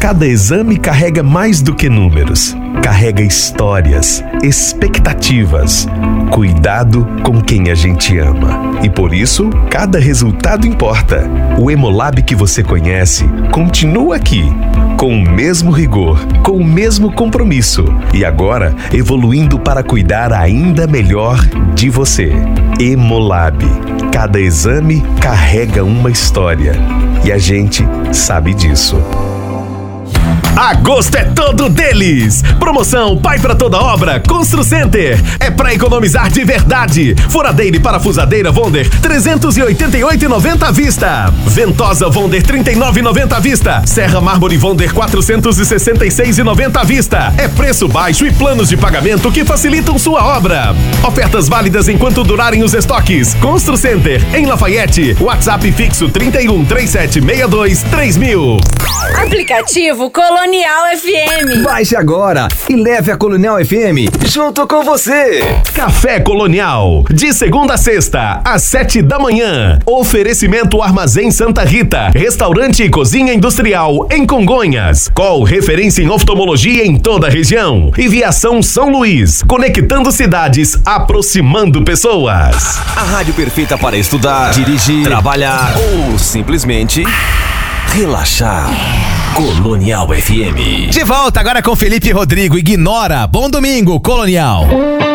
Cada exame carrega mais do que números. Carrega histórias, expectativas, cuidado com quem a gente ama. E por isso, cada resultado importa. O Hemolab que você conhece continua aqui, com o mesmo rigor, com o mesmo compromisso e agora evoluindo para cuidar ainda melhor de você. Hemolab. Cada exame carrega uma história e a gente sabe disso. Agosto é todo deles! Promoção Pai pra Toda Obra Constru Center. É pra economizar de verdade. Furadeira e parafusadeira Wonder 388,90 à vista. Ventosa Wonder 39,90 à vista. Serra Mármore Wonder 466,90 à vista. É preço baixo e planos de pagamento que facilitam sua obra. Ofertas válidas enquanto durarem os estoques. Constru Center em Lafayette. WhatsApp fixo 31 3762 3000. Aplicativo Colonial FM. Baixe agora e leve a Colonial FM junto com você. Café Colonial, de segunda a sexta, às 7 da manhã. Oferecimento Armazém Santa Rita, restaurante e cozinha industrial em Congonhas. Call referência em oftalmologia em toda a região. E Viação São Luís, conectando cidades, aproximando pessoas. A rádio perfeita para estudar, dirigir, trabalhar ou simplesmente relaxar. Colonial FM. De volta agora com Felipe Rodrigo. Ignora. Bom domingo, Colonial.